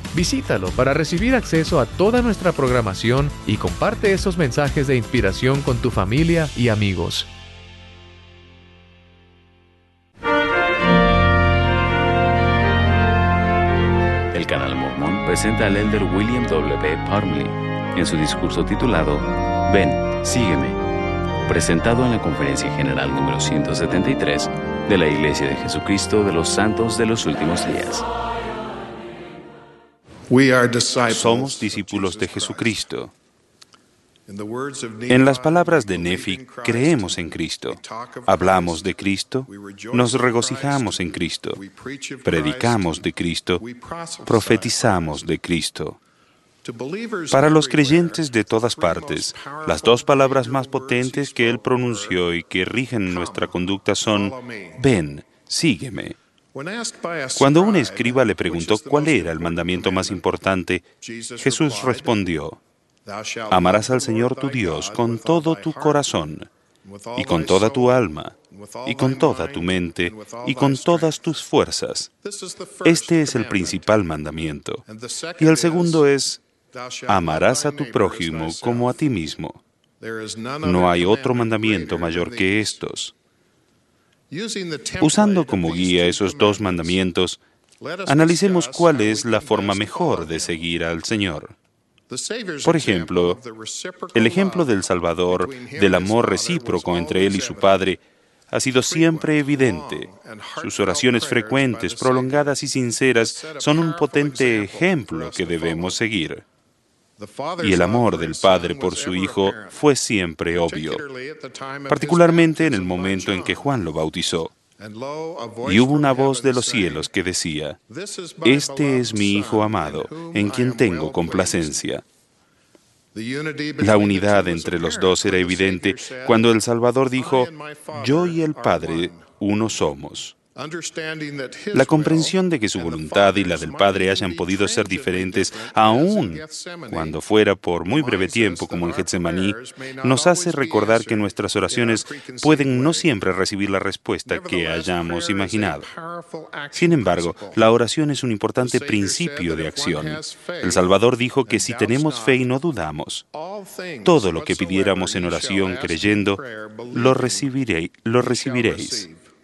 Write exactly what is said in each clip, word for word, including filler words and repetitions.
Visítalo para recibir acceso a toda nuestra programación y comparte esos mensajes de inspiración con tu familia y amigos. El Canal Mormón presenta al elder William W. Parmley en su discurso titulado Ven, sígueme, presentado en la Conferencia General número ciento setenta y tres de la Iglesia de Jesucristo de los Santos de los Últimos Días. Somos discípulos de Jesucristo. En las palabras de Nefi, creemos en Cristo, hablamos de Cristo, nos regocijamos en Cristo, predicamos de Cristo, profetizamos de Cristo. Para los creyentes de todas partes, las dos palabras más potentes que Él pronunció y que rigen nuestra conducta son, ven, sígueme. Cuando un escriba le preguntó cuál era el mandamiento más importante, Jesús respondió, amarás al Señor tu Dios con todo tu corazón, y con toda tu alma, y con toda tu mente, y con todas tus fuerzas. Este es el principal mandamiento. Y el segundo es, amarás a tu prójimo como a ti mismo. No hay otro mandamiento mayor que estos. Usando como guía esos dos mandamientos, analicemos cuál es la forma mejor de seguir al Señor. Por ejemplo, el ejemplo del Salvador, del amor recíproco entre Él y su Padre, ha sido siempre evidente. Sus oraciones frecuentes, prolongadas y sinceras son un potente ejemplo que debemos seguir. Y el amor del Padre por su Hijo fue siempre obvio, particularmente en el momento en que Juan lo bautizó. Y hubo una voz de los cielos que decía, este es mi Hijo amado, en quien tengo complacencia. La unidad entre los dos era evidente cuando el Salvador dijo, yo y el Padre uno somos. La comprensión de que su voluntad y la del Padre hayan podido ser diferentes, aun cuando fuera por muy breve tiempo, como en Getsemaní, nos hace recordar que nuestras oraciones pueden no siempre recibir la respuesta que hayamos imaginado. Sin embargo, la oración es un importante principio de acción. El Salvador dijo que si tenemos fe y no dudamos, todo lo que pidiéramos en oración creyendo, lo recibiré- lo recibiréis.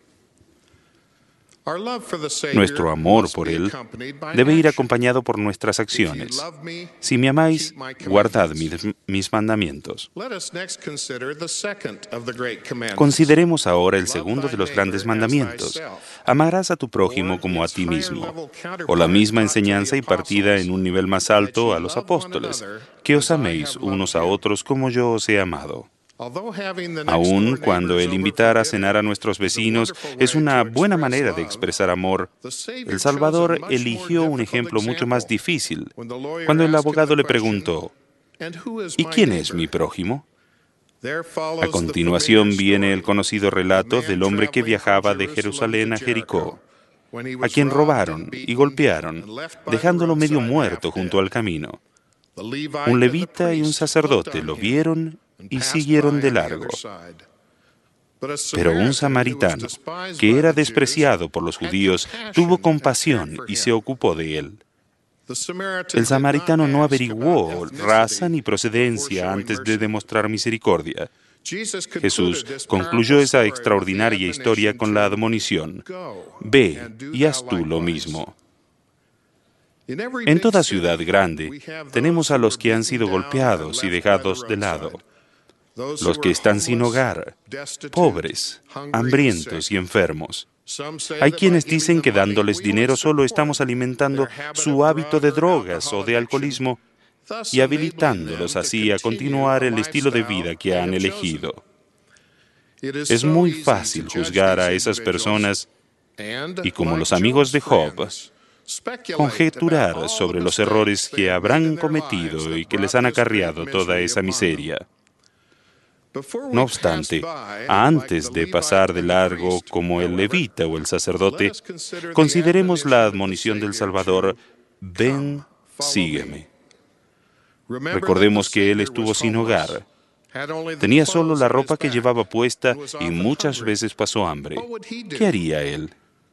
Nuestro amor por Él debe ir acompañado por nuestras acciones. Si me amáis, guardad mis, mis mandamientos. Consideremos ahora el segundo de los grandes mandamientos. Amarás a tu prójimo como a ti mismo. O la misma enseñanza impartida en un nivel más alto a los apóstoles, que os améis unos a otros como yo os he amado. Aun cuando el invitar a cenar a nuestros vecinos es una buena manera de expresar amor, el Salvador eligió un ejemplo mucho más difícil cuando el abogado le preguntó, ¿y quién es mi prójimo? A continuación viene el conocido relato del hombre que viajaba de Jerusalén a Jericó, a quien robaron y golpearon, dejándolo medio muerto junto al camino. Un levita y un sacerdote lo vieron y siguieron de largo. Pero un samaritano, que era despreciado por los judíos, tuvo compasión y se ocupó de él. El samaritano no averiguó raza ni procedencia antes de demostrar misericordia. Jesús concluyó esa extraordinaria historia con la admonición, ve y haz tú lo mismo. En toda ciudad grande tenemos a los que han sido golpeados y dejados de lado, los que están sin hogar, pobres, hambrientos y enfermos. Hay quienes dicen que dándoles dinero solo estamos alimentando su hábito de drogas o de alcoholismo y habilitándolos así a continuar el estilo de vida que han elegido. Es muy fácil juzgar a esas personas y, como los amigos de Job, conjeturar sobre los errores que habrán cometido y que les han acarreado toda esa miseria. No obstante, antes de pasar de largo como el levita o el sacerdote, consideremos la admonición del Salvador, ven, sígueme. Recordemos que Él estuvo sin hogar. Tenía solo la ropa que llevaba puesta y muchas veces pasó hambre. ¿Qué haría Él?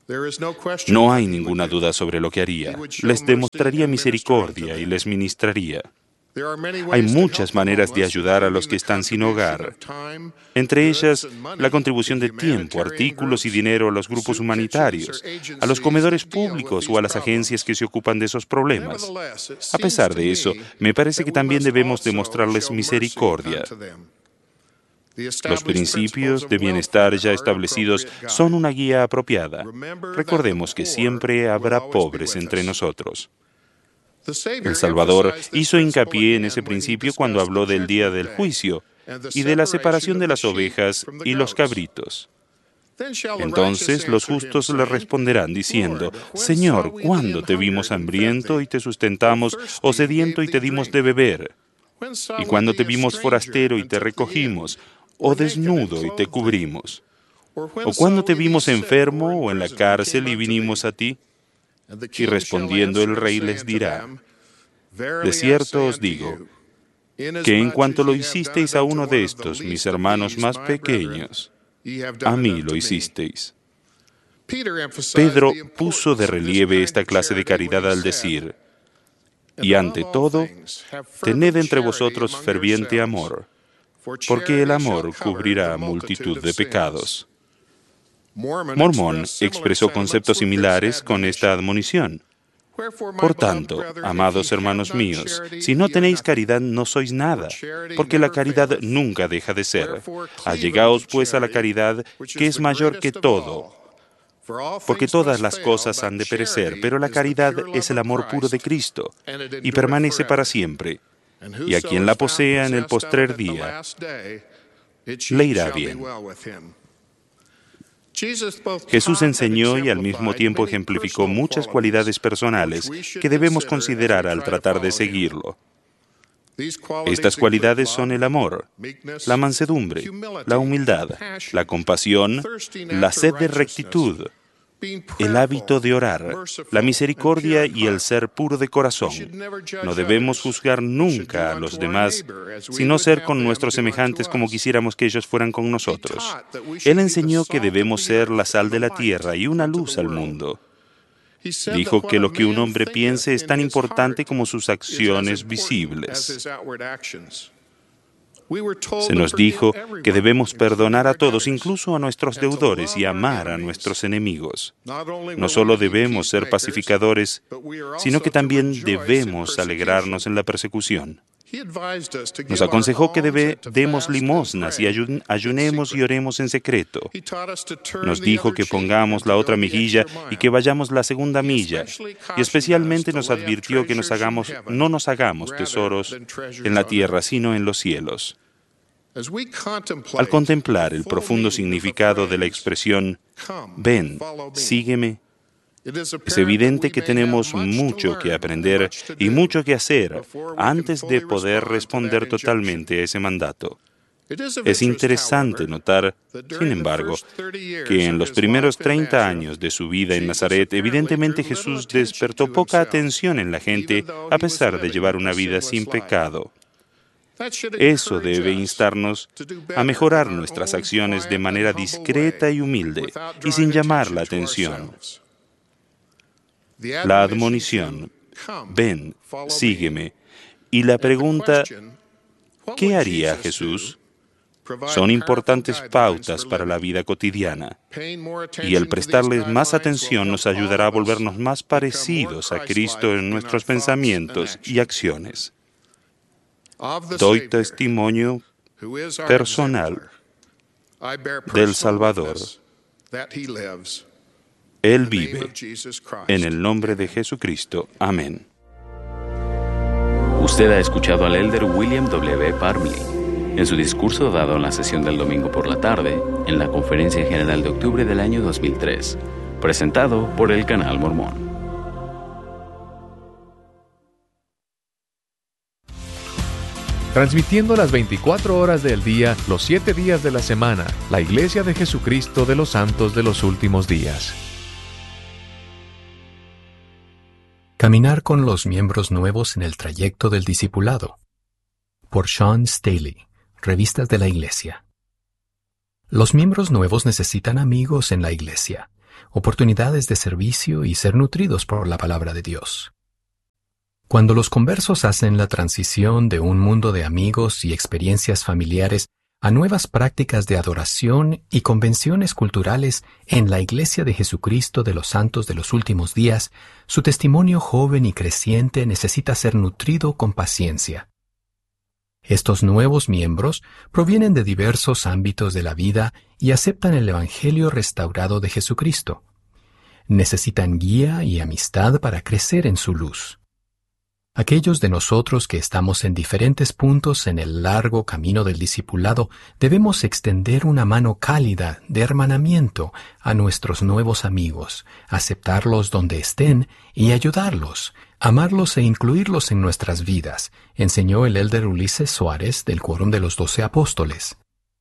No hay ninguna duda sobre lo que haría. Les demostraría misericordia y les ministraría. Hay muchas maneras de ayudar a los que están sin hogar, entre ellas la contribución de tiempo, artículos y dinero a los grupos humanitarios, a los comedores públicos o a las agencias que se ocupan de esos problemas. A pesar de eso, me parece que también debemos demostrarles misericordia. Los principios de bienestar ya establecidos son una guía apropiada. Recordemos que siempre habrá pobres entre nosotros. El Salvador hizo hincapié en ese principio cuando habló del día del juicio y de la separación de las ovejas y los cabritos. Entonces los justos le responderán diciendo: Señor, ¿cuándo te vimos hambriento y te sustentamos, o sediento y te dimos de beber? ¿Y cuándo te vimos forastero y te recogimos, o desnudo y te cubrimos? ¿O cuándo te vimos enfermo o en la cárcel y vinimos a ti? Y respondiendo el rey les dirá: de cierto os digo, que en cuanto lo hicisteis a uno de estos, mis hermanos más pequeños, a mí lo hicisteis. Pedro puso de relieve esta clase de caridad al decir: y ante todo, tened entre vosotros ferviente amor, porque el amor cubrirá multitud de pecados. Mormón expresó conceptos similares con esta admonición. Por tanto, amados hermanos míos, si no tenéis caridad, no sois nada, porque la caridad nunca deja de ser. Allegaos pues a la caridad, que es mayor que todo, porque todas las cosas han de perecer, pero la caridad es el amor puro de Cristo, y permanece para siempre. Y a quien la posea en el postrer día, le irá bien. Jesús enseñó y al mismo tiempo ejemplificó muchas cualidades personales que debemos considerar al tratar de seguirlo. Estas cualidades son el amor, la mansedumbre, la humildad, la compasión, la sed de rectitud, el hábito de orar, la misericordia y el ser puro de corazón. No debemos juzgar nunca a los demás, sino ser con nuestros semejantes como quisiéramos que ellos fueran con nosotros. Él enseñó que debemos ser la sal de la tierra y una luz al mundo. Dijo que lo que un hombre piense es tan importante como sus acciones visibles. Se nos dijo que debemos perdonar a todos, incluso a nuestros deudores, y amar a nuestros enemigos. No solo debemos ser pacificadores, sino que también debemos alegrarnos en la persecución. Nos aconsejó que debe, demos limosnas y ayun, ayunemos y oremos en secreto. Nos dijo que pongamos la otra mejilla y que vayamos la segunda milla. Y especialmente nos advirtió que nos hagamos, no nos hagamos tesoros en la tierra, sino en los cielos. Al contemplar el profundo significado de la expresión «Ven, sígueme», es evidente que tenemos mucho que aprender y mucho que hacer antes de poder responder totalmente a ese mandato. Es interesante notar, sin embargo, que en los primeros treinta años de su vida en Nazaret, evidentemente Jesús despertó poca atención en la gente a pesar de llevar una vida sin pecado. Eso debe instarnos a mejorar nuestras acciones de manera discreta y humilde y sin llamar la atención. La admonición, ven, sígueme, y la pregunta, ¿qué haría Jesús?, son importantes pautas para la vida cotidiana, y el prestarles más atención nos ayudará a volvernos más parecidos a Cristo en nuestros pensamientos y acciones. Doy testimonio personal del Salvador. Él vive. En el nombre de Jesucristo. Amén. Usted ha escuchado al elder William W. Parmley en su discurso dado en la sesión del domingo por la tarde en la Conferencia General de octubre del año dos mil tres, presentado por el Canal Mormón. Transmitiendo las veinticuatro horas del día, los siete días de la semana, la Iglesia de Jesucristo de los Santos de los Últimos Días. Caminar con los miembros nuevos en el trayecto del discipulado. Por Sean Staley, Revistas de la Iglesia. Los miembros nuevos necesitan amigos en la Iglesia, oportunidades de servicio y ser nutridos por la palabra de Dios. Cuando los conversos hacen la transición de un mundo de amigos y experiencias familiares a nuevas prácticas de adoración y convenciones culturales en la Iglesia de Jesucristo de los Santos de los Últimos Días, su testimonio joven y creciente necesita ser nutrido con paciencia. Estos nuevos miembros provienen de diversos ámbitos de la vida y aceptan el Evangelio restaurado de Jesucristo. Necesitan guía y amistad para crecer en su luz. Aquellos de nosotros que estamos en diferentes puntos en el largo camino del discipulado debemos extender una mano cálida de hermanamiento a nuestros nuevos amigos, aceptarlos donde estén y ayudarlos, amarlos e incluirlos en nuestras vidas, enseñó el elder Ulises Suárez del Quórum de los Doce Apóstoles.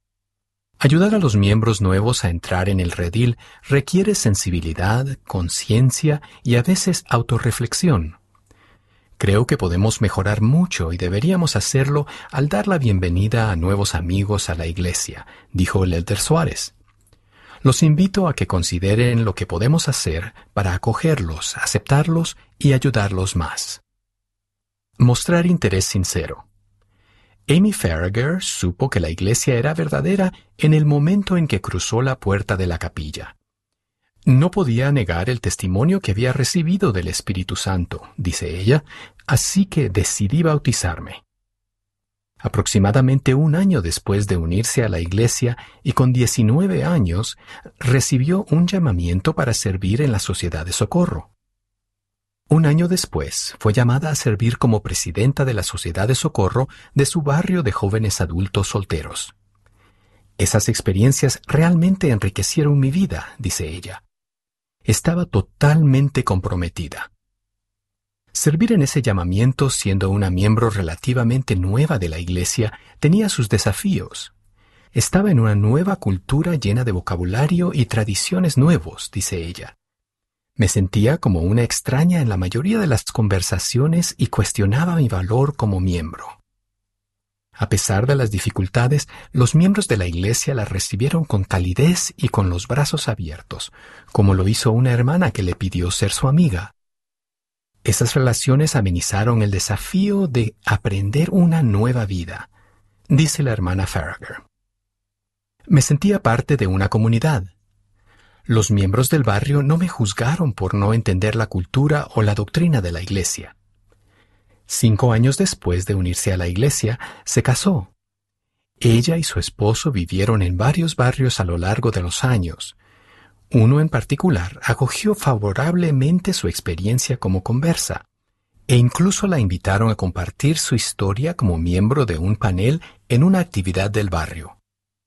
Ayudar a los miembros nuevos a entrar en el redil requiere sensibilidad, conciencia y a veces autorreflexión. Creo que podemos mejorar mucho y deberíamos hacerlo al dar la bienvenida a nuevos amigos a la iglesia, dijo el elder Suárez. Los invito a que consideren lo que podemos hacer para acogerlos, aceptarlos y ayudarlos más. Mostrar interés sincero. Amy Farragher supo que la iglesia era verdadera en el momento en que cruzó la puerta de la capilla. No podía negar el testimonio que había recibido del Espíritu Santo, dice ella, así que decidí bautizarme. Aproximadamente un año después de unirse a la iglesia y con diecinueve años, recibió un llamamiento para servir en la Sociedad de Socorro. Un año después, fue llamada a servir como presidenta de la Sociedad de Socorro de su barrio de jóvenes adultos solteros. Esas experiencias realmente enriquecieron mi vida, dice ella. Estaba totalmente comprometida. Servir en ese llamamiento siendo una miembro relativamente nueva de la iglesia tenía sus desafíos. Estaba en una nueva cultura llena de vocabulario y tradiciones nuevos, dice ella. Me sentía como una extraña en la mayoría de las conversaciones y cuestionaba mi valor como miembro. A pesar de las dificultades, los miembros de la iglesia la recibieron con calidez y con los brazos abiertos, como lo hizo una hermana que le pidió ser su amiga. Esas relaciones amenizaron el desafío de aprender una nueva vida, dice la hermana Farragher. Me sentía parte de una comunidad. Los miembros del barrio no me juzgaron por no entender la cultura o la doctrina de la iglesia. Cinco años después de unirse a la iglesia, se casó. Ella y su esposo vivieron en varios barrios a lo largo de los años. Uno en particular acogió favorablemente su experiencia como conversa, e incluso la invitaron a compartir su historia como miembro de un panel en una actividad del barrio.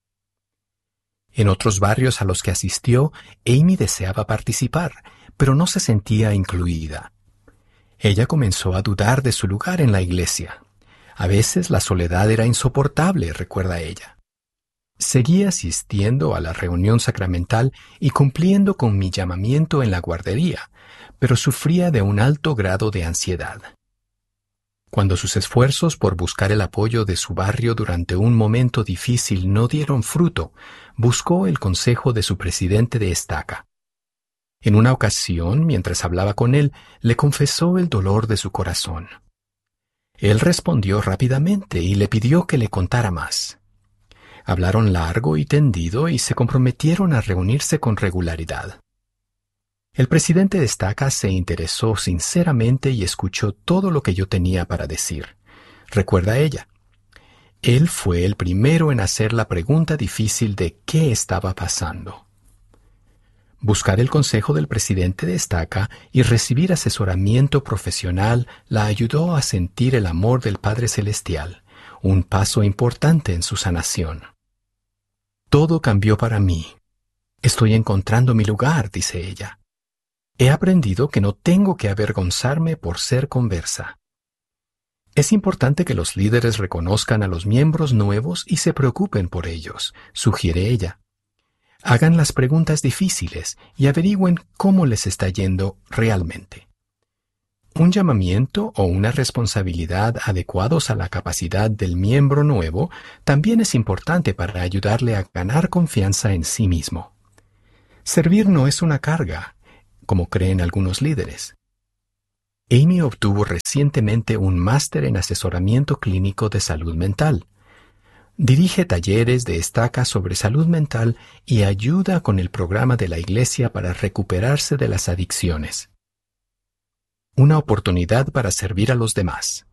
En otros barrios a los que asistió, Amy deseaba participar, pero no se sentía incluida. Ella comenzó a dudar de su lugar en la iglesia. A veces la soledad era insoportable, recuerda ella. Seguía asistiendo a la reunión sacramental y cumpliendo con mi llamamiento en la guardería, pero sufría de un alto grado de ansiedad. Cuando sus esfuerzos por buscar el apoyo de su barrio durante un momento difícil no dieron fruto, buscó el consejo de su presidente de estaca. En una ocasión, mientras hablaba con él, le confesó el dolor de su corazón. Él respondió rápidamente y le pidió que le contara más. Hablaron largo y tendido y se comprometieron a reunirse con regularidad. El presidente de estaca se interesó sinceramente y escuchó todo lo que yo tenía para decir. Recuerda ella. Él fue el primero en hacer la pregunta difícil de qué estaba pasando. Buscar el consejo del presidente de estaca y recibir asesoramiento profesional la ayudó a sentir el amor del Padre Celestial, un paso importante en su sanación. Todo cambió para mí. Estoy encontrando mi lugar, dice ella. He aprendido que no tengo que avergonzarme por ser conversa. Es importante que los líderes reconozcan a los miembros nuevos y se preocupen por ellos, sugiere ella. Hagan las preguntas difíciles y averigüen cómo les está yendo realmente. Un llamamiento o una responsabilidad adecuados a la capacidad del miembro nuevo también es importante para ayudarle a ganar confianza en sí mismo. Servir no es una carga, como creen algunos líderes. Amy obtuvo recientemente un máster en asesoramiento clínico de salud mental. Dirige talleres de estaca sobre salud mental y ayuda con el programa de la iglesia para recuperarse de las adicciones. Una oportunidad para servir a los demás.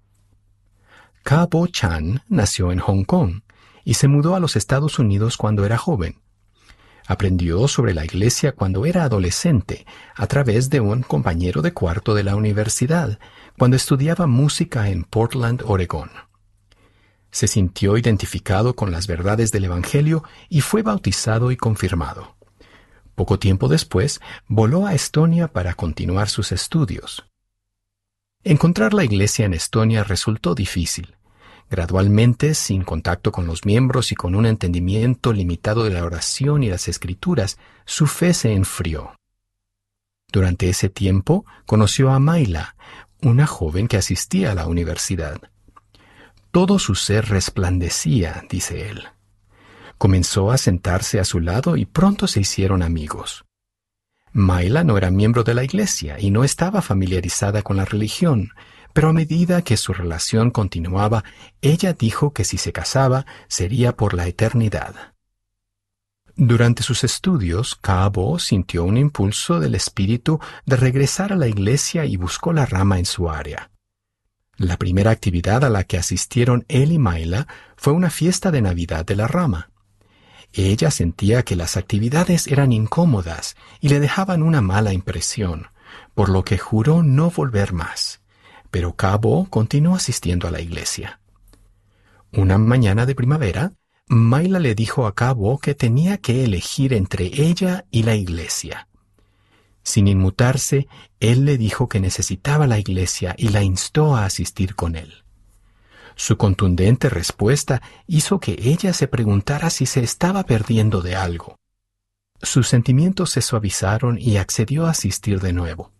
Ka Bo Chan nació en Hong Kong y se mudó a los Estados Unidos cuando era joven. Aprendió sobre la iglesia cuando era adolescente a través de un compañero de cuarto de la universidad, cuando estudiaba música en Portland, Oregón. Se sintió identificado con las verdades del Evangelio y fue bautizado y confirmado. Poco tiempo después, voló a Estonia para continuar sus estudios. Encontrar la iglesia en Estonia resultó difícil. Gradualmente, sin contacto con los miembros y con un entendimiento limitado de la oración y las escrituras, su fe se enfrió. Durante ese tiempo, conoció a Mayla, una joven que asistía a la universidad. Todo su ser resplandecía, dice él. Comenzó a sentarse a su lado y pronto se hicieron amigos. Mayla no era miembro de la iglesia y no estaba familiarizada con la religión, pero a medida que su relación continuaba, ella dijo que si se casaba sería por la eternidad. Durante sus estudios, Ka Bo sintió un impulso del espíritu de regresar a la iglesia y buscó la rama en su área. La primera actividad a la que asistieron él y Mayla fue una fiesta de Navidad de la rama. Ella sentía que las actividades eran incómodas y le dejaban una mala impresión, por lo que juró no volver más. Pero Ka Bo continuó asistiendo a la iglesia. Una mañana de primavera, Mayla le dijo a Ka Bo que tenía que elegir entre ella y la iglesia. Sin inmutarse, él le dijo que necesitaba la iglesia y la instó a asistir con él. Su contundente respuesta hizo que ella se preguntara si se estaba perdiendo de algo. Sus sentimientos se suavizaron y accedió a asistir de nuevo.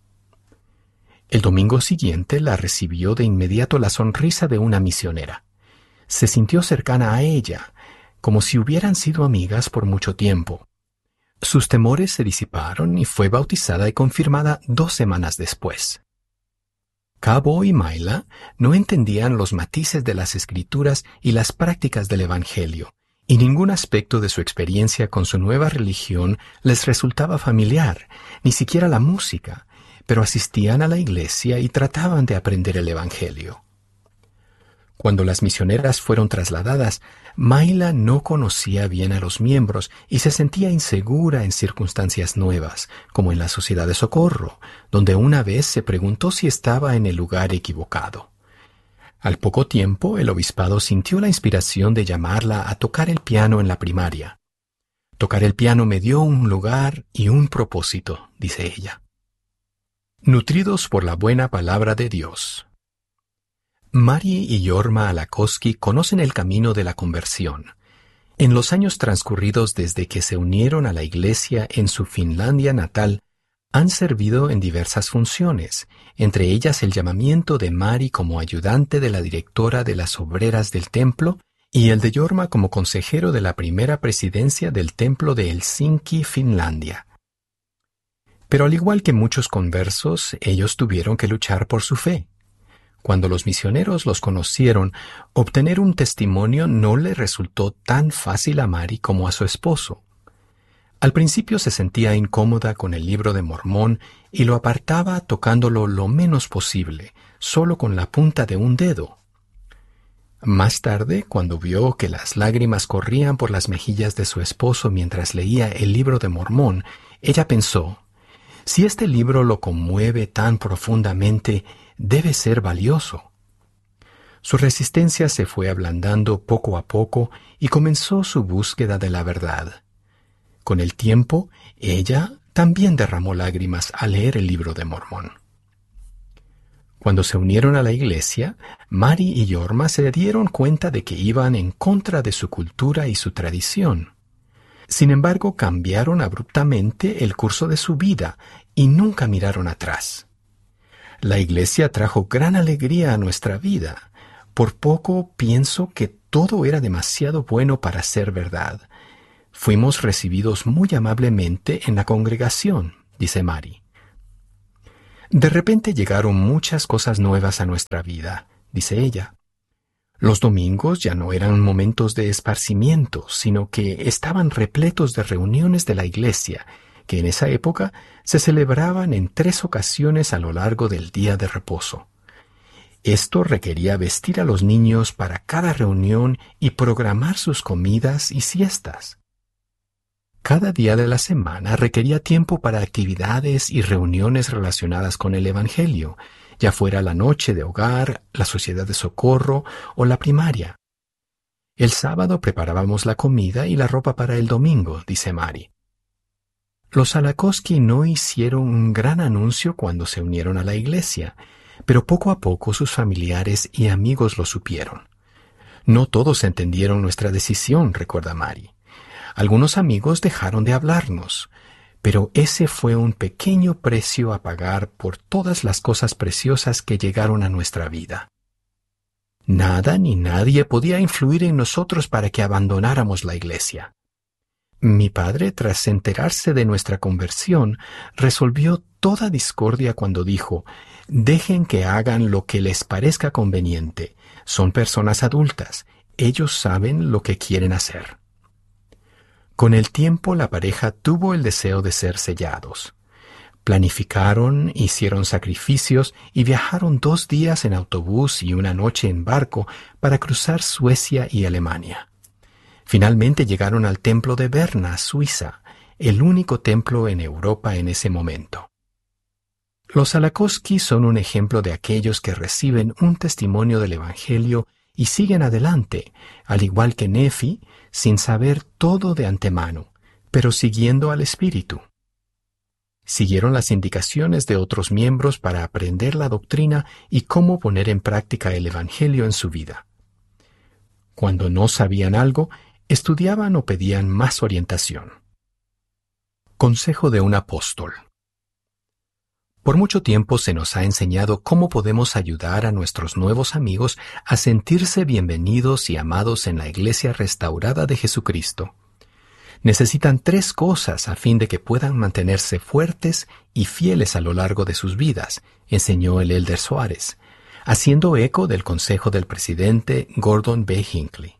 El domingo siguiente la recibió de inmediato la sonrisa de una misionera. Se sintió cercana a ella, como si hubieran sido amigas por mucho tiempo. Sus temores se disiparon y fue bautizada y confirmada dos semanas después. Ka Bo y Mayla no entendían los matices de las escrituras y las prácticas del Evangelio, y ningún aspecto de su experiencia con su nueva religión les resultaba familiar, ni siquiera la música, pero asistían a la iglesia y trataban de aprender el Evangelio. Cuando las misioneras fueron trasladadas, Mayla no conocía bien a los miembros y se sentía insegura en circunstancias nuevas, como en la Sociedad de Socorro, donde una vez se preguntó si estaba en el lugar equivocado. Al poco tiempo, el obispado sintió la inspiración de llamarla a tocar el piano en la primaria. Tocar el piano me dio un lugar y un propósito, dice ella. Nutridos por la buena palabra de Dios. Mari y Jorma Alakoski conocen el camino de la conversión. En los años transcurridos desde que se unieron a la iglesia en su Finlandia natal, han servido en diversas funciones, entre ellas el llamamiento de Mari como ayudante de la directora de las obreras del templo y el de Jorma como consejero de la primera presidencia del templo de Helsinki, Finlandia. Pero al igual que muchos conversos, ellos tuvieron que luchar por su fe. Cuando los misioneros los conocieron, obtener un testimonio no le resultó tan fácil a Mari como a su esposo. Al principio se sentía incómoda con el libro de Mormón y lo apartaba tocándolo lo menos posible, solo con la punta de un dedo. Más tarde, cuando vio que las lágrimas corrían por las mejillas de su esposo mientras leía el libro de Mormón, ella pensó, si este libro lo conmueve tan profundamente, debe ser valioso. Su resistencia se fue ablandando poco a poco y comenzó su búsqueda de la verdad. Con el tiempo, ella también derramó lágrimas al leer el libro de Mormón. Cuando se unieron a la iglesia, Mari y Jorma se dieron cuenta de que iban en contra de su cultura y su tradición. Sin embargo, cambiaron abruptamente el curso de su vida y nunca miraron atrás. La iglesia trajo gran alegría a nuestra vida. Por poco pienso que todo era demasiado bueno para ser verdad. Fuimos recibidos muy amablemente en la congregación, dice Mari. De repente llegaron muchas cosas nuevas a nuestra vida, dice ella. Los domingos ya no eran momentos de esparcimiento, sino que estaban repletos de reuniones de la iglesia, que en esa época se celebraban en tres ocasiones a lo largo del día de reposo. Esto requería vestir a los niños para cada reunión y programar sus comidas y siestas. Cada día de la semana requería tiempo para actividades y reuniones relacionadas con el Evangelio, ya fuera la noche de hogar, la sociedad de socorro o la primaria. El sábado preparábamos la comida y la ropa para el domingo, dice Mari. Los Alakoski no hicieron un gran anuncio cuando se unieron a la iglesia, pero poco a poco sus familiares y amigos lo supieron. No todos entendieron nuestra decisión, recuerda Mari. Algunos amigos dejaron de hablarnos, pero ese fue un pequeño precio a pagar por todas las cosas preciosas que llegaron a nuestra vida. Nada ni nadie podía influir en nosotros para que abandonáramos la iglesia. Mi padre, tras enterarse de nuestra conversión, resolvió toda discordia cuando dijo: «Dejen que hagan lo que les parezca conveniente. Son personas adultas. Ellos saben lo que quieren hacer». Con el tiempo la pareja tuvo el deseo de ser sellados. Planificaron, hicieron sacrificios y viajaron dos días en autobús y una noche en barco para cruzar Suecia y Alemania. Finalmente llegaron al templo de Berna, Suiza, el único templo en Europa en ese momento. Los Alakoski son un ejemplo de aquellos que reciben un testimonio del Evangelio y siguen adelante, al igual que Nefi, sin saber todo de antemano, pero siguiendo al Espíritu. Siguieron las indicaciones de otros miembros para aprender la doctrina y cómo poner en práctica el Evangelio en su vida. Cuando no sabían algo, estudiaban o pedían más orientación. Consejo de un apóstol. Por mucho tiempo se nos ha enseñado cómo podemos ayudar a nuestros nuevos amigos a sentirse bienvenidos y amados en la iglesia restaurada de Jesucristo. Necesitan tres cosas a fin de que puedan mantenerse fuertes y fieles a lo largo de sus vidas, enseñó el Elder Suárez, haciendo eco del consejo del presidente Gordon B. Hinckley.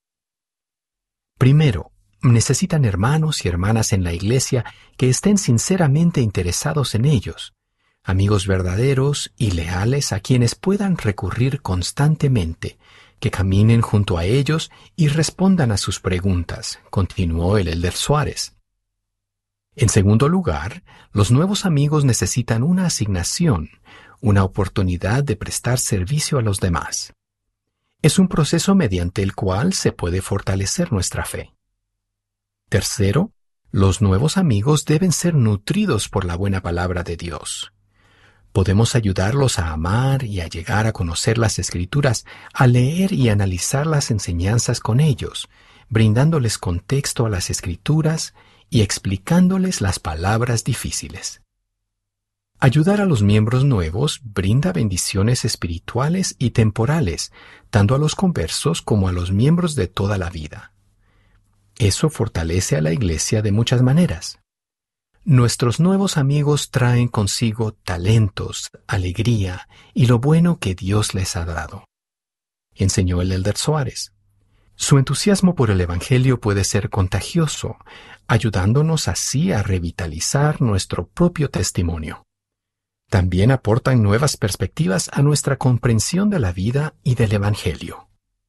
Primero, necesitan hermanos y hermanas en la iglesia que estén sinceramente interesados en ellos, amigos verdaderos y leales a quienes puedan recurrir constantemente, que caminen junto a ellos y respondan a sus preguntas, continuó el Elder Suárez. En segundo lugar, los nuevos amigos necesitan una asignación, una oportunidad de prestar servicio a los demás. Es un proceso mediante el cual se puede fortalecer nuestra fe. Tercero, los nuevos amigos deben ser nutridos por la buena palabra de Dios. Podemos ayudarlos a amar y a llegar a conocer las Escrituras, a leer y analizar las enseñanzas con ellos, brindándoles contexto a las Escrituras y explicándoles las palabras difíciles. Ayudar a los miembros nuevos brinda bendiciones espirituales y temporales, tanto a los conversos como a los miembros de toda la vida. Eso fortalece a la iglesia de muchas maneras. Nuestros nuevos amigos traen consigo talentos, alegría y lo bueno que Dios les ha dado, enseñó el Elder Suárez. Su entusiasmo por el Evangelio puede ser contagioso, ayudándonos así a revitalizar nuestro propio testimonio. También aportan nuevas perspectivas a nuestra comprensión de la vida y del Evangelio.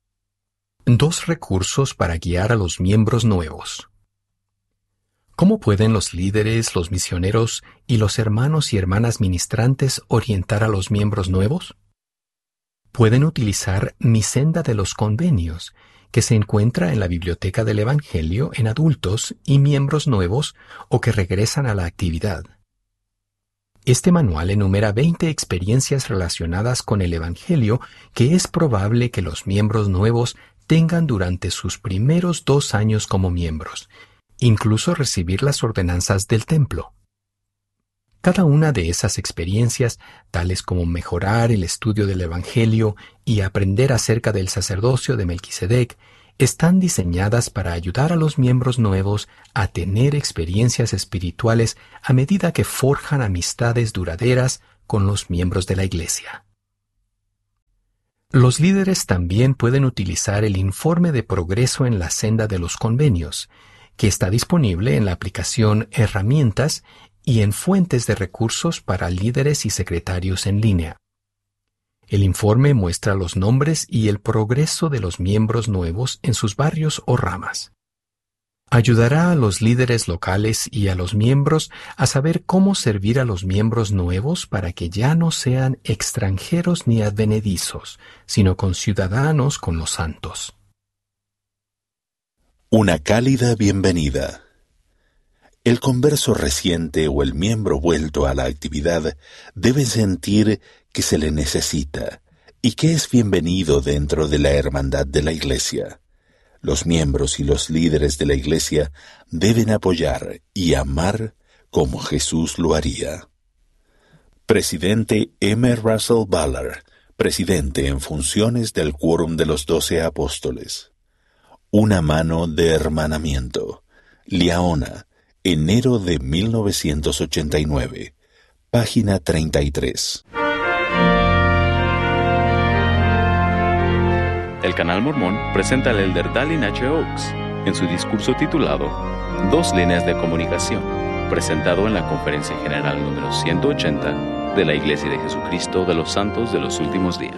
Dos recursos para guiar a los miembros nuevos. ¿Cómo pueden los líderes, los misioneros y los hermanos y hermanas ministrantes orientar a los miembros nuevos? Pueden utilizar Mi Senda de los Convenios, que se encuentra en la Biblioteca del Evangelio en adultos y miembros nuevos o que regresan a la actividad. Este manual enumera veinte experiencias relacionadas con el Evangelio que es probable que los miembros nuevos tengan durante sus primeros dos años como miembros, incluso recibir las ordenanzas del templo. Cada una de esas experiencias, tales como mejorar el estudio del Evangelio y aprender acerca del sacerdocio de Melquisedec, están diseñadas para ayudar a los miembros nuevos a tener experiencias espirituales a medida que forjan amistades duraderas con los miembros de la Iglesia. Los líderes también pueden utilizar el informe de progreso en la senda de los convenios, que está disponible en la aplicación Herramientas y en fuentes de recursos para líderes y secretarios en línea. El informe muestra los nombres y el progreso de los miembros nuevos en sus barrios o ramas. Ayudará a los líderes locales y a los miembros a saber cómo servir a los miembros nuevos para que ya no sean extranjeros ni advenedizos, sino conciudadanos con los santos. Una cálida bienvenida. El converso reciente o el miembro vuelto a la actividad debe sentir que se le necesita y que es bienvenido dentro de la hermandad de la Iglesia. Los miembros y los líderes de la Iglesia deben apoyar y amar como Jesús lo haría. Presidente M. Russell Ballard, presidente en funciones del Quórum de los Doce Apóstoles. Una mano de hermanamiento. Liaona, enero de mil novecientos ochenta y nueve. Página treinta y tres. El Canal Mormón presenta al elder Dallin H. Oaks en su discurso titulado Dos líneas de comunicación, presentado en la Conferencia General número ciento ochenta de la Iglesia de Jesucristo de los Santos de los Últimos Días.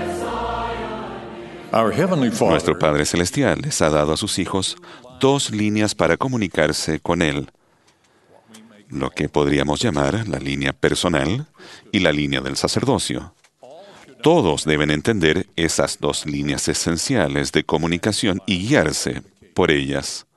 Nuestro Padre Celestial les ha dado a sus hijos dos líneas para comunicarse con Él, lo que podríamos llamar la línea personal y la línea del sacerdocio. Todos deben entender esas dos líneas esenciales de comunicación y guiarse por ellas.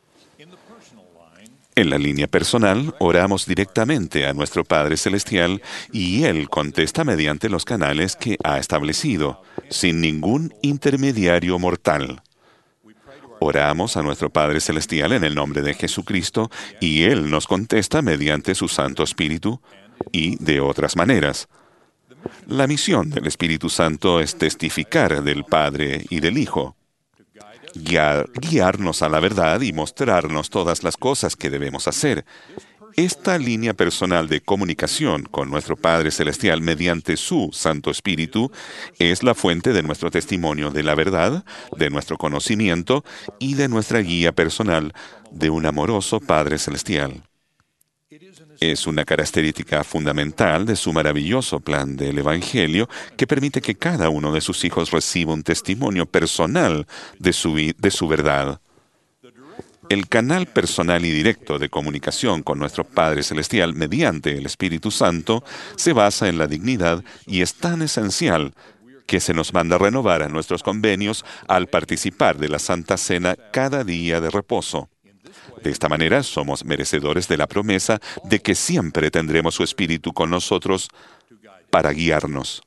En la línea personal, oramos directamente a nuestro Padre Celestial y Él contesta mediante los canales que ha establecido, sin ningún intermediario mortal. Oramos a nuestro Padre Celestial en el nombre de Jesucristo y Él nos contesta mediante su Santo Espíritu y de otras maneras. La misión del Espíritu Santo es testificar del Padre y del Hijo, guiar, guiarnos a la verdad y mostrarnos todas las cosas que debemos hacer. Esta línea personal de comunicación con nuestro Padre Celestial mediante su Santo Espíritu es la fuente de nuestro testimonio de la verdad, de nuestro conocimiento y de nuestra guía personal de un amoroso Padre Celestial. Es una característica fundamental de su maravilloso plan del Evangelio que permite que cada uno de sus hijos reciba un testimonio personal de su, de su verdad. El canal personal y directo de comunicación con nuestro Padre Celestial mediante el Espíritu Santo se basa en la dignidad y es tan esencial que se nos manda renovar a nuestros convenios al participar de la Santa Cena cada día de reposo. De esta manera somos merecedores de la promesa de que siempre tendremos su Espíritu con nosotros para guiarnos.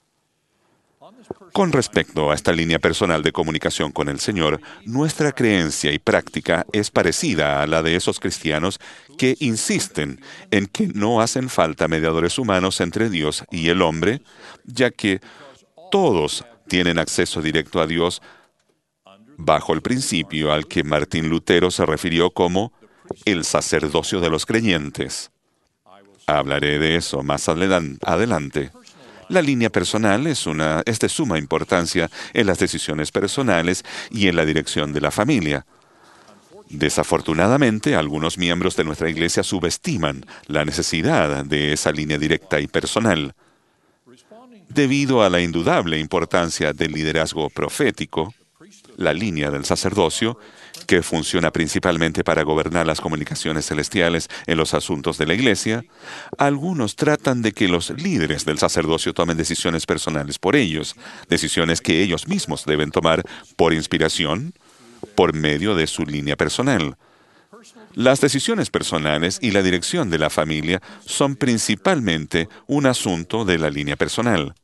Con respecto a esta línea personal de comunicación con el Señor, nuestra creencia y práctica es parecida a la de esos cristianos que insisten en que no hacen falta mediadores humanos entre Dios y el hombre, ya que todos tienen acceso directo a Dios bajo el principio al que Martín Lutero se refirió como el sacerdocio de los creyentes. Hablaré de eso más adelante. La línea personal es, una, es de suma importancia en las decisiones personales y en la dirección de la familia. Desafortunadamente, algunos miembros de nuestra Iglesia subestiman la necesidad de esa línea directa y personal. Debido a la indudable importancia del liderazgo profético, la línea del sacerdocio, que funciona principalmente para gobernar las comunicaciones celestiales en los asuntos de la Iglesia, algunos tratan de que los líderes del sacerdocio tomen decisiones personales por ellos, decisiones que ellos mismos deben tomar por inspiración, por medio de su línea personal. Las decisiones personales y la dirección de la familia son principalmente un asunto de la línea personal.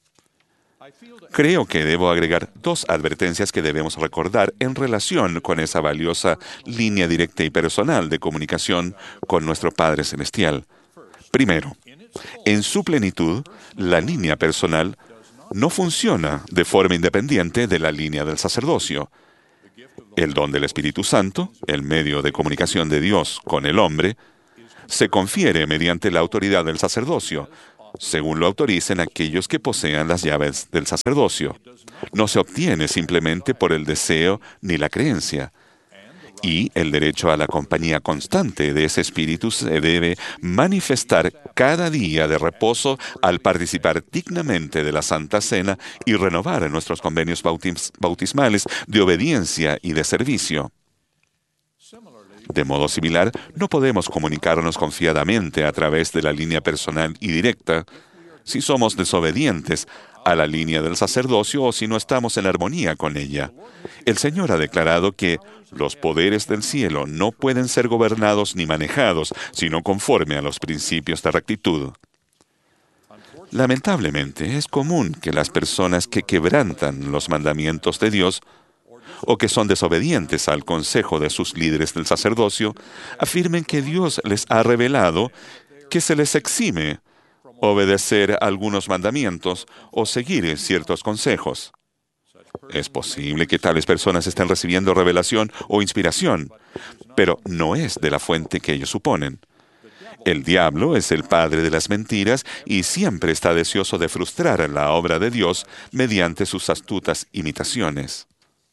Creo que debo agregar dos advertencias que debemos recordar en relación con esa valiosa línea directa y personal de comunicación con nuestro Padre Celestial. Primero, en su plenitud, la línea personal no funciona de forma independiente de la línea del sacerdocio. El don del Espíritu Santo, el medio de comunicación de Dios con el hombre, se confiere mediante la autoridad del sacerdocio, según lo autoricen aquellos que posean las llaves del sacerdocio. No se obtiene simplemente por el deseo ni la creencia. Y el derecho a la compañía constante de ese espíritu se debe manifestar cada día de reposo al participar dignamente de la Santa Cena y renovar nuestros convenios bautis- bautismales de obediencia y de servicio. De modo similar, no podemos comunicarnos confiadamente a través de la línea personal y directa si somos desobedientes a la línea del sacerdocio o si no estamos en armonía con ella. El Señor ha declarado que los poderes del cielo no pueden ser gobernados ni manejados, sino conforme a los principios de rectitud. Lamentablemente, es común que las personas que quebrantan los mandamientos de Dios o que son desobedientes al consejo de sus líderes del sacerdocio, afirmen que Dios les ha revelado que se les exime obedecer algunos mandamientos o seguir ciertos consejos. Es posible que tales personas estén recibiendo revelación o inspiración, pero no es de la fuente que ellos suponen. El diablo es el padre de las mentiras y siempre está deseoso de frustrar la obra de Dios mediante sus astutas imitaciones.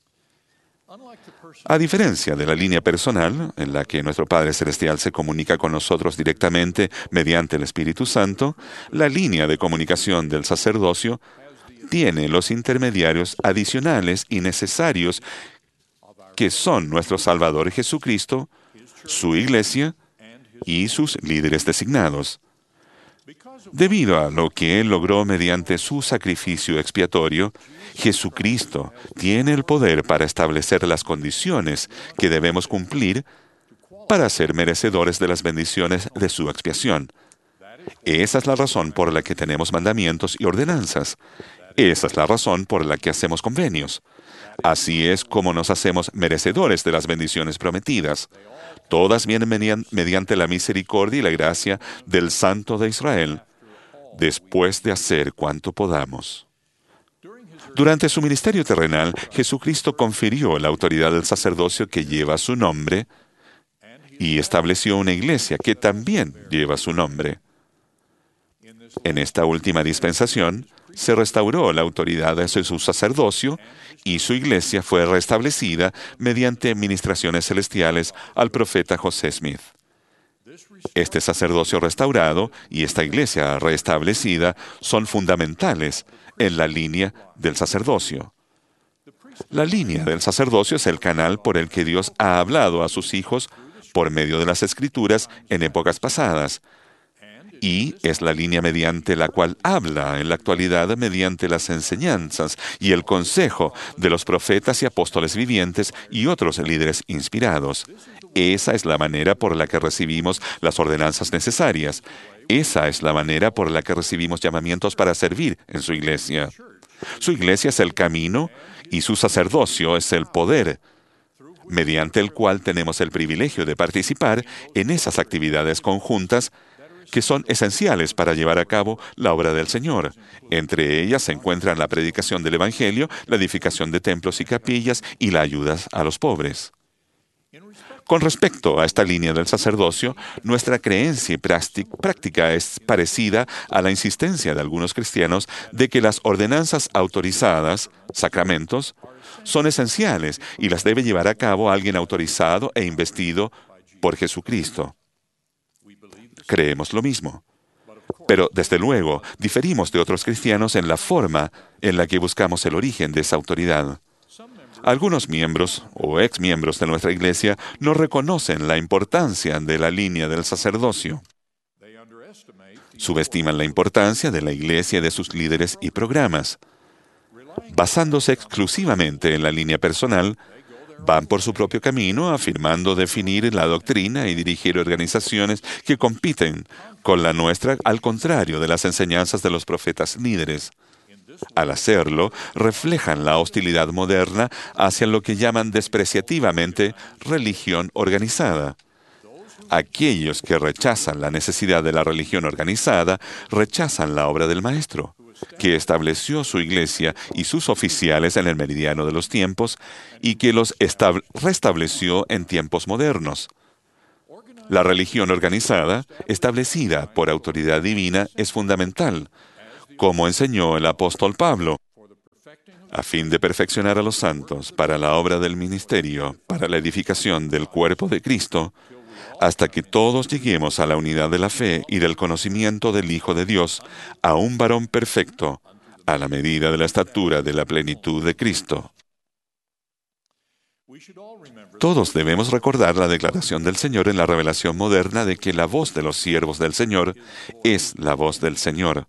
A diferencia de la línea personal, en la que nuestro Padre Celestial se comunica con nosotros directamente mediante el Espíritu Santo, la línea de comunicación del sacerdocio tiene los intermediarios adicionales y necesarios que son nuestro Salvador Jesucristo, su Iglesia y sus líderes designados. Debido a lo que Él logró mediante su sacrificio expiatorio, Jesucristo tiene el poder para establecer las condiciones que debemos cumplir para ser merecedores de las bendiciones de su expiación. Esa es la razón por la que tenemos mandamientos y ordenanzas. Esa es la razón por la que hacemos convenios. Así es como nos hacemos merecedores de las bendiciones prometidas. Todas vienen mediante la misericordia y la gracia del Santo de Israel, después de hacer cuanto podamos. Durante su ministerio terrenal, Jesucristo confirió la autoridad del sacerdocio que lleva su nombre y estableció una iglesia que también lleva su nombre. En esta última dispensación, se restauró la autoridad de su sacerdocio y su iglesia fue restablecida mediante ministraciones celestiales al profeta José Smith. Este sacerdocio restaurado y esta iglesia restablecida son fundamentales en la línea del sacerdocio. La línea del sacerdocio es el canal por el que Dios ha hablado a sus hijos por medio de las Escrituras en épocas pasadas, y es la línea mediante la cual habla en la actualidad mediante las enseñanzas y el consejo de los profetas y apóstoles vivientes y otros líderes inspirados. Esa es la manera por la que recibimos las ordenanzas necesarias. Esa es la manera por la que recibimos llamamientos para servir en su iglesia. Su iglesia es el camino y su sacerdocio es el poder, mediante el cual tenemos el privilegio de participar en esas actividades conjuntas que son esenciales para llevar a cabo la obra del Señor. Entre ellas se encuentran la predicación del Evangelio, la edificación de templos y capillas y la ayuda a los pobres. Con respecto a esta línea del sacerdocio, nuestra creencia y práctica es parecida a la insistencia de algunos cristianos de que las ordenanzas autorizadas, sacramentos, son esenciales y las debe llevar a cabo alguien autorizado e investido por Jesucristo. Creemos lo mismo. Pero, desde luego, diferimos de otros cristianos en la forma en la que buscamos el origen de esa autoridad. Algunos miembros o exmiembros de nuestra iglesia no reconocen la importancia de la línea del sacerdocio. Subestiman la importancia de la iglesia y de sus líderes y programas. Basándose exclusivamente en la línea personal, van por su propio camino, afirmando definir la doctrina y dirigir organizaciones que compiten con la nuestra, al contrario de las enseñanzas de los profetas líderes. Al hacerlo, reflejan la hostilidad moderna hacia lo que llaman despreciativamente religión organizada. Aquellos que rechazan la necesidad de la religión organizada, rechazan la obra del Maestro. que estableció su iglesia y sus oficiales en el meridiano de los tiempos y que los restableció en tiempos modernos. La religión organizada, establecida por autoridad divina, es fundamental, como enseñó el apóstol Pablo, a fin de perfeccionar a los santos para la obra del ministerio, para la edificación del cuerpo de Cristo, hasta que todos lleguemos a la unidad de la fe y del conocimiento del Hijo de Dios, a un varón perfecto, a la medida de la estatura de la plenitud de Cristo. Todos debemos recordar la declaración del Señor en la revelación moderna de que la voz de los siervos del Señor es la voz del Señor.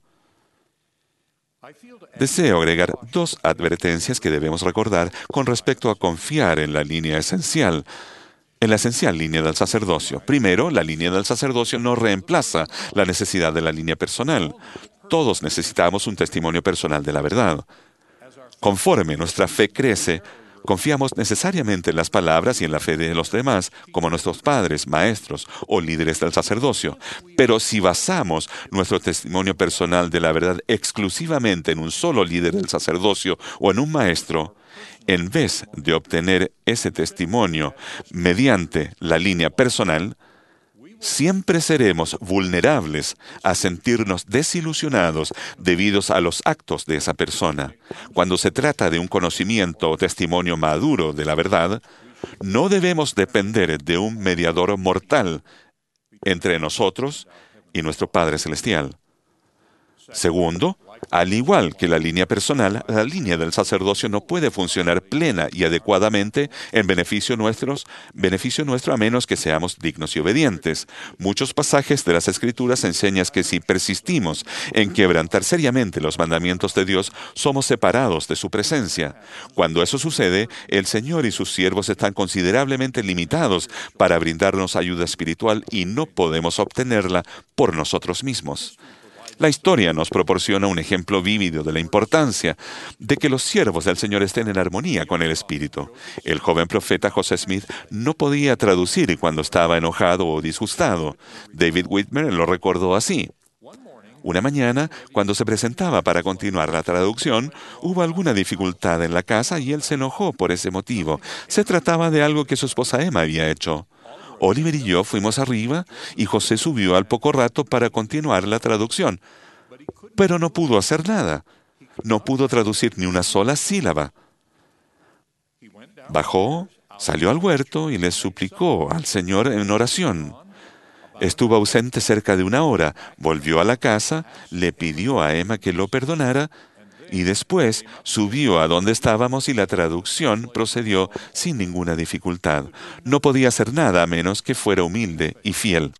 Deseo agregar dos advertencias que debemos recordar con respecto a confiar en la línea esencial, en la esencial línea del sacerdocio. Primero, la línea del sacerdocio no reemplaza la necesidad de la línea personal. Todos necesitamos un testimonio personal de la verdad. Conforme nuestra fe crece, confiamos necesariamente en las palabras y en la fe de los demás, como nuestros padres, maestros o líderes del sacerdocio. Pero si basamos nuestro testimonio personal de la verdad exclusivamente en un solo líder del sacerdocio o en un maestro, en vez de obtener ese testimonio mediante la línea personal, siempre seremos vulnerables a sentirnos desilusionados debido a los actos de esa persona. Cuando se trata de un conocimiento o testimonio maduro de la verdad, no debemos depender de un mediador mortal entre nosotros y nuestro Padre Celestial. Segundo, al igual que la línea personal, la línea del sacerdocio no puede funcionar plena y adecuadamente en beneficio, nuestros, beneficio nuestro a menos que seamos dignos y obedientes. Muchos pasajes de las Escrituras enseñan que si persistimos en quebrantar seriamente los mandamientos de Dios, somos separados de su presencia. Cuando eso sucede, el Señor y sus siervos están considerablemente limitados para brindarnos ayuda espiritual y no podemos obtenerla por nosotros mismos. La historia nos proporciona un ejemplo vívido de la importancia de que los siervos del Señor estén en armonía con el Espíritu. El joven profeta José Smith no podía traducir cuando estaba enojado o disgustado. David Whitmer lo recordó así. Una mañana, cuando se presentaba para continuar la traducción, hubo alguna dificultad en la casa y él se enojó por ese motivo. Se trataba de algo que su esposa Emma había hecho. Oliver y yo fuimos arriba y José subió al poco rato para continuar la traducción. Pero no pudo hacer nada. No pudo traducir ni una sola sílaba. Bajó, salió al huerto y le suplicó al Señor en oración. Estuvo ausente cerca de una hora, volvió a la casa, le pidió a Emma que lo perdonara y después subió a donde estábamos y la traducción procedió sin ninguna dificultad. No podía hacer nada a menos que fuera humilde y fiel.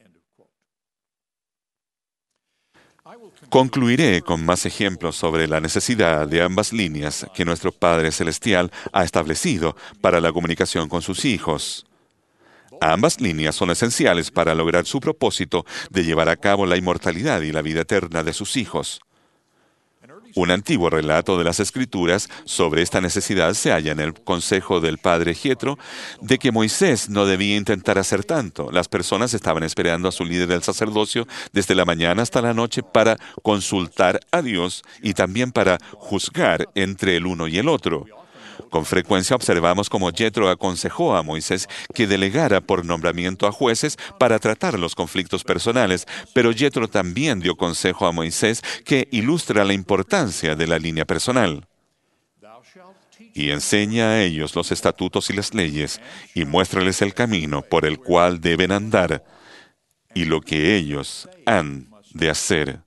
Concluiré con más ejemplos sobre la necesidad de ambas líneas que nuestro Padre Celestial ha establecido para la comunicación con sus hijos. Ambas líneas son esenciales para lograr su propósito de llevar a cabo la inmortalidad y la vida eterna de sus hijos. Un antiguo relato de las Escrituras sobre esta necesidad se halla en el consejo del padre Jetro de que Moisés no debía intentar hacer tanto. Las personas estaban esperando a su líder del sacerdocio desde la mañana hasta la noche para consultar a Dios y también para juzgar entre el uno y el otro. Con frecuencia observamos cómo Jetro aconsejó a Moisés que delegara por nombramiento a jueces para tratar los conflictos personales, pero Jetro también dio consejo a Moisés que ilustra la importancia de la línea personal. Y enseña a ellos los estatutos y las leyes, y muéstrales el camino por el cual deben andar, y lo que ellos han de hacer.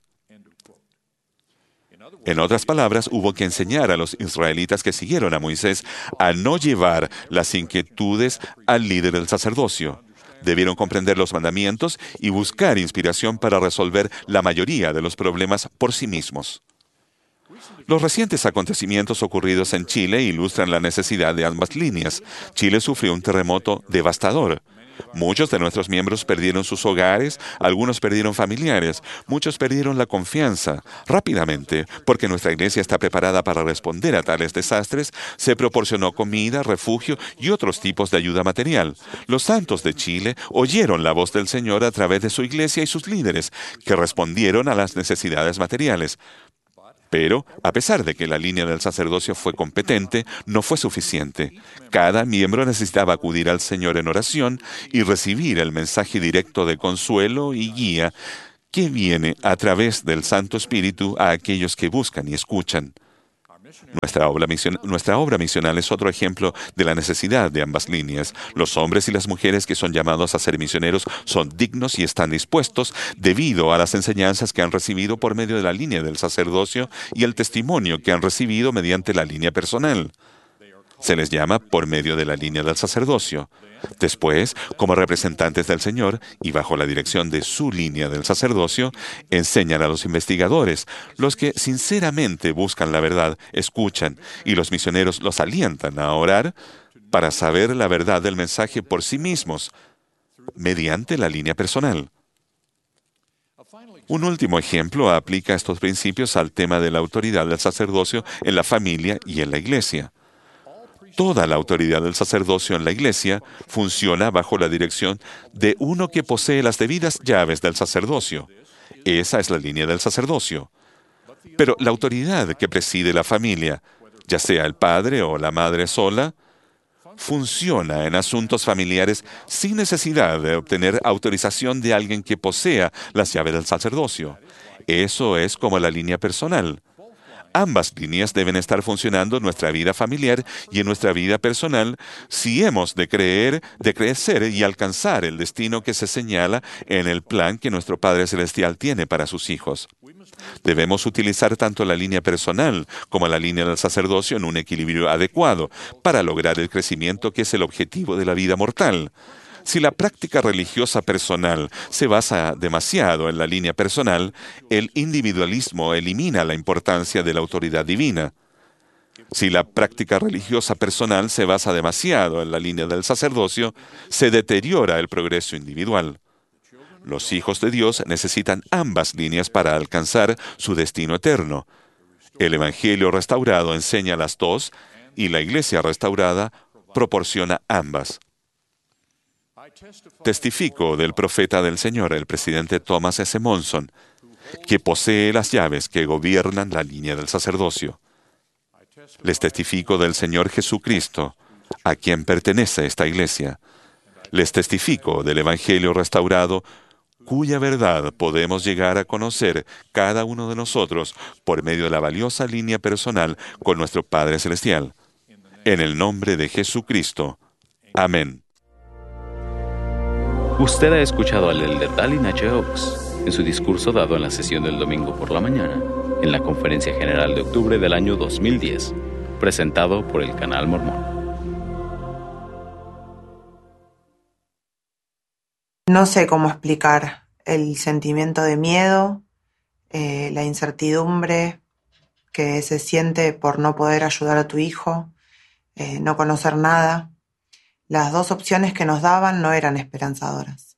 En otras palabras, hubo que enseñar a los israelitas que siguieron a Moisés a no llevar las inquietudes al líder del sacerdocio. Debieron comprender los mandamientos y buscar inspiración para resolver la mayoría de los problemas por sí mismos. Los recientes acontecimientos ocurridos en Chile ilustran la necesidad de ambas líneas. Chile sufrió un terremoto devastador. Muchos de nuestros miembros perdieron sus hogares, algunos perdieron familiares, muchos perdieron la confianza. Rápidamente, porque nuestra iglesia está preparada para responder a tales desastres, se proporcionó comida, refugio y otros tipos de ayuda material. Los santos de Chile oyeron la voz del Señor a través de su iglesia y sus líderes, que respondieron a las necesidades materiales. Pero, a pesar de que la línea del sacerdocio fue competente, no fue suficiente. Cada miembro necesitaba acudir al Señor en oración y recibir el mensaje directo de consuelo y guía que viene a través del Santo Espíritu a aquellos que buscan y escuchan. Nuestra obra, mision, nuestra obra misional es otro ejemplo de la necesidad de ambas líneas. Los hombres y las mujeres que son llamados a ser misioneros son dignos y están dispuestos debido a las enseñanzas que han recibido por medio de la línea del sacerdocio y el testimonio que han recibido mediante la línea personal. Se les llama por medio de la línea del sacerdocio. Después, como representantes del Señor y bajo la dirección de su línea del sacerdocio, enseñan a los investigadores, los que sinceramente buscan la verdad, escuchan, y los misioneros los alientan a orar para saber la verdad del mensaje por sí mismos, mediante la línea personal. Un último ejemplo aplica estos principios al tema de la autoridad del sacerdocio en la familia y en la iglesia. Toda la autoridad del sacerdocio en la iglesia funciona bajo la dirección de uno que posee las debidas llaves del sacerdocio. Esa es la línea del sacerdocio. Pero la autoridad que preside la familia, ya sea el padre o la madre sola, funciona en asuntos familiares sin necesidad de obtener autorización de alguien que posea las llaves del sacerdocio. Eso es como la línea personal. Ambas líneas deben estar funcionando en nuestra vida familiar y en nuestra vida personal si hemos de creer, de crecer y alcanzar el destino que se señala en el plan que nuestro Padre Celestial tiene para sus hijos. Debemos utilizar tanto la línea personal como la línea del sacerdocio en un equilibrio adecuado para lograr el crecimiento que es el objetivo de la vida mortal. Si la práctica religiosa personal se basa demasiado en la línea personal, el individualismo elimina la importancia de la autoridad divina. Si la práctica religiosa personal se basa demasiado en la línea del sacerdocio, se deteriora el progreso individual. Los hijos de Dios necesitan ambas líneas para alcanzar su destino eterno. El Evangelio restaurado enseña las dos y la Iglesia restaurada proporciona ambas. Testifico del profeta del Señor, el presidente Thomas S. Monson, que posee las llaves que gobiernan la línea del sacerdocio. Les testifico del Señor Jesucristo, a quien pertenece esta iglesia. Les testifico del Evangelio restaurado, cuya verdad podemos llegar a conocer cada uno de nosotros por medio de la valiosa línea personal con nuestro Padre Celestial. En el nombre de Jesucristo. Amén. Usted ha escuchado al elder Dallin H. Oaks en su discurso dado en la sesión del domingo por la mañana, en la Conferencia General de octubre del año dos mil diez, presentado por el Canal Mormón. No sé cómo explicar el sentimiento de miedo, eh, la incertidumbre que se siente por no poder ayudar a tu hijo, eh, no conocer nada. Las dos opciones que nos daban no eran esperanzadoras.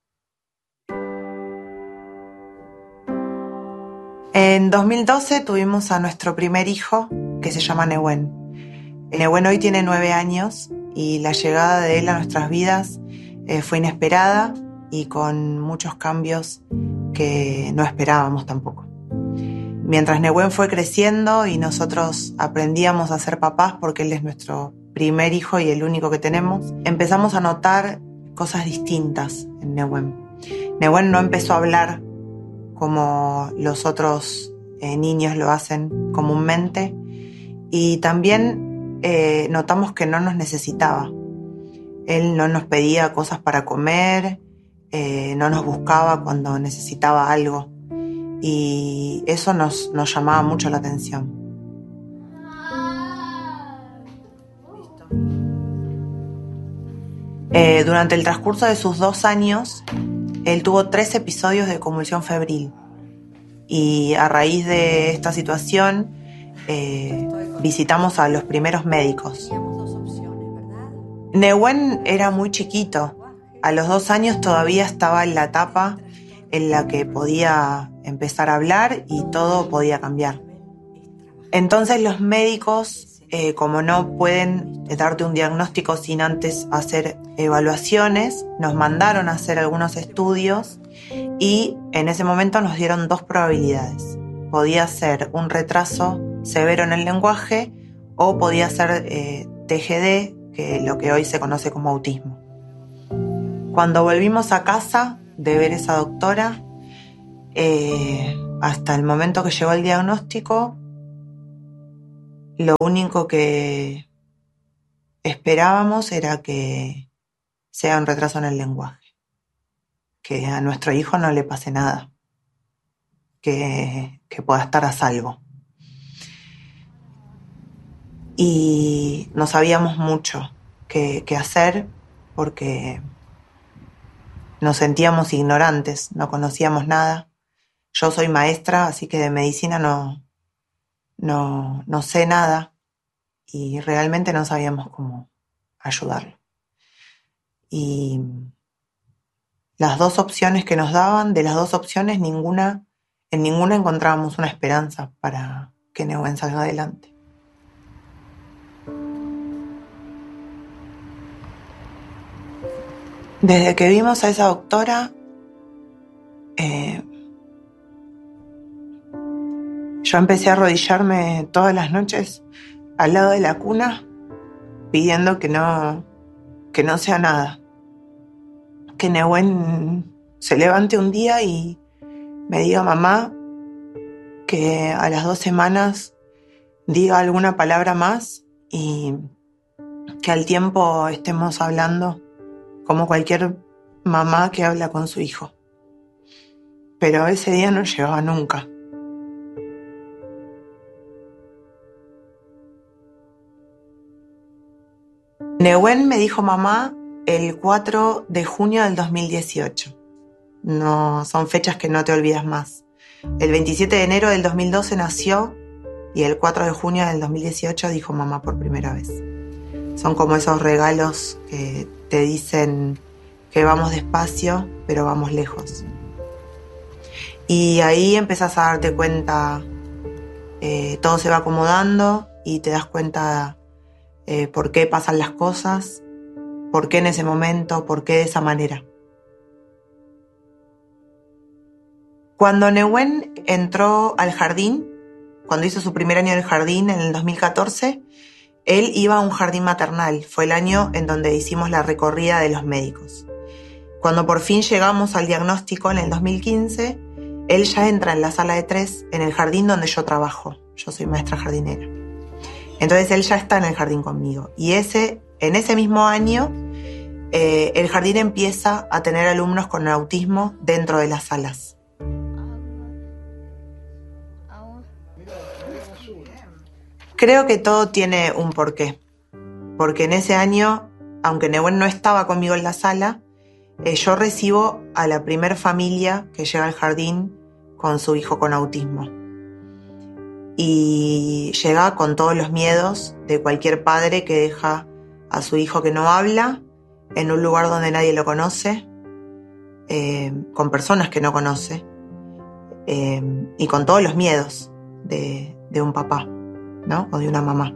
En dos mil doce tuvimos a nuestro primer hijo, que se llama Nehuen. Nehuen hoy tiene nueve años y la llegada de él a nuestras vidas eh, fue inesperada y con muchos cambios que no esperábamos tampoco. Mientras Nehuen fue creciendo y nosotros aprendíamos a ser papás porque él es nuestro primer hijo y el único que tenemos, empezamos a notar cosas distintas en Nehuen. Nehuen no empezó a hablar como los otros eh, niños lo hacen comúnmente y también eh, notamos que no nos necesitaba. Él no nos pedía cosas para comer, eh, no nos buscaba cuando necesitaba algo y eso nos, nos llamaba mucho la atención. Eh, durante el transcurso de sus dos años, él tuvo tres episodios de convulsión febril y a raíz de esta situación eh, visitamos a los primeros médicos. Nehuen era muy chiquito, a los dos años todavía estaba en la etapa en la que podía empezar a hablar y todo podía cambiar. Entonces los médicos, Eh, como no pueden darte un diagnóstico sin antes hacer evaluaciones, nos mandaron a hacer algunos estudios y en ese momento nos dieron dos probabilidades. podía ser un retraso severo en el lenguaje o podía ser eh, T G D, que es lo que hoy se conoce como autismo. Cuando volvimos a casa de ver esa doctora, eh, hasta el momento que llegó el diagnóstico, lo único que esperábamos era que sea un retraso en el lenguaje, que a nuestro hijo no le pase nada, que, que pueda estar a salvo. Y no sabíamos mucho qué, qué hacer porque nos sentíamos ignorantes, no conocíamos nada. Yo soy maestra, así que de medicina no, no, no sé nada y realmente no sabíamos cómo ayudarlo. Y las dos opciones que nos daban, de las dos opciones, ninguna, en ninguna encontrábamos una esperanza para que Nehuen salga adelante. Desde que vimos a esa doctora, eh, yo empecé a arrodillarme todas las noches al lado de la cuna, pidiendo que no, que no sea nada. Que Nehuen se levante un día y me diga, mamá, que a las dos semanas diga alguna palabra más y que al tiempo estemos hablando como cualquier mamá que habla con su hijo. Pero ese día no llegaba nunca. Nehuen me dijo mamá el cuatro de junio del dos mil dieciocho. No, son fechas que no te olvidas más. El veintisiete de enero del dos mil doce nació y el cuatro de junio del dos mil dieciocho dijo mamá por primera vez. Son como esos regalos que te dicen que vamos despacio, pero vamos lejos. Y ahí empezás a darte cuenta, eh, todo se va acomodando y te das cuenta eh, por qué pasan las cosas, por qué en ese momento, por qué de esa manera. Cuando Nehuen entró al jardín, cuando hizo su primer año del jardín en el dos mil catorce, él iba a un jardín maternal. Fue el año en donde hicimos la recorrida de los médicos. Cuando por fin llegamos al diagnóstico en el dos mil quince, él ya entra en la sala de tres, en el jardín donde yo trabajo. Yo soy maestra jardinera. Entonces él ya está en el jardín conmigo. Y ese, en ese mismo año, eh, el jardín empieza a tener alumnos con autismo dentro de las salas. Creo que todo tiene un porqué, porque en ese año, aunque Nehuen no estaba conmigo en la sala, eh, yo recibo a la primer familia que llega al jardín con su hijo con autismo. Y llega con todos los miedos de cualquier padre que deja a su hijo que no habla, en un lugar donde nadie lo conoce, eh, con personas que no conoce, eh, y con todos los miedos de, de un papá, ¿no? O de una mamá.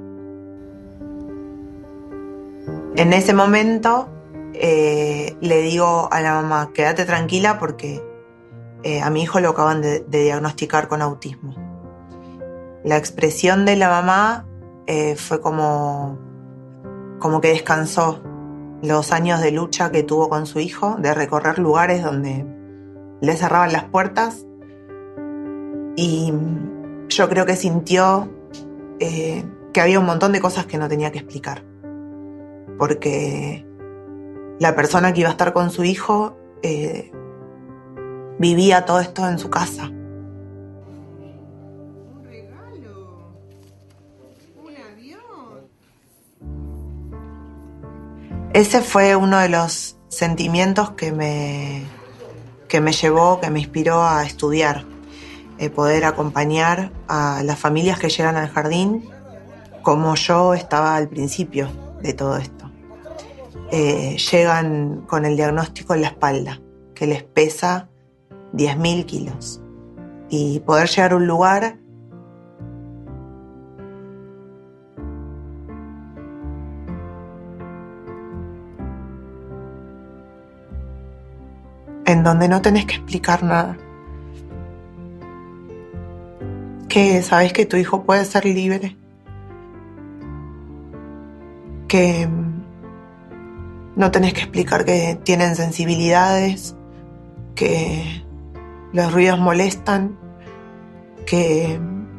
En ese momento eh, le digo a la mamá, quédate tranquila porque eh, a mi hijo lo acaban de, de diagnosticar con autismo. La expresión de la mamá eh, fue como, como que descansó los años de lucha que tuvo con su hijo, de recorrer lugares donde le cerraban las puertas, y yo creo que sintió Eh, que había un montón de cosas que no tenía que explicar, porque la persona que iba a estar con su hijo eh, vivía todo esto en su casa. Un regalo, un avión. Ese fue uno de los sentimientos que me, que me llevó, que me inspiró a estudiar. Eh, poder acompañar a las familias que llegan al jardín como yo estaba al principio de todo esto. Eh, llegan con el diagnóstico en la espalda, que les pesa diez mil kilos. Y poder llegar a un lugar en donde no tenés que explicar nada. que sabes que tu hijo puede ser libre, que no tenés que explicar que tienen sensibilidades, que los ruidos molestan, que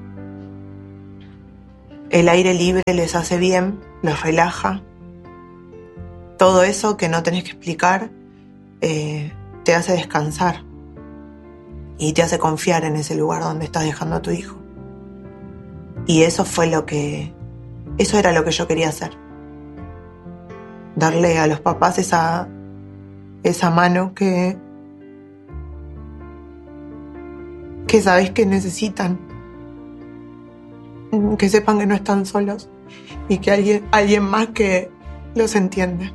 el aire libre les hace bien, los relaja. Todo eso que no tenés que explicar eh, te hace descansar y te hace confiar en ese lugar donde estás dejando a tu hijo. Y eso fue lo que, eso era lo que yo quería hacer. Darle a los papás esa, esa mano que, que sabés que necesitan. Que sepan que no están solos y que hay alguien, alguien más que los entiende.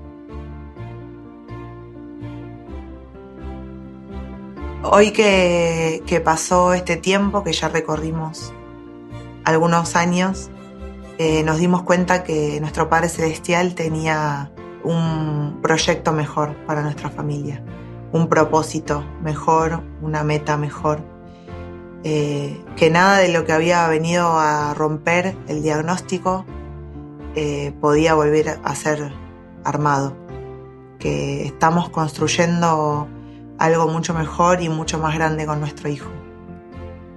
Hoy que, que pasó este tiempo, que ya recorrimos algunos años, eh, nos dimos cuenta que nuestro Padre Celestial tenía un proyecto mejor para nuestra familia, un propósito mejor, una meta mejor, eh, que nada de lo que había venido a romper el diagnóstico eh, podía volver a ser armado, que estamos construyendo algo mucho mejor y mucho más grande con nuestro hijo.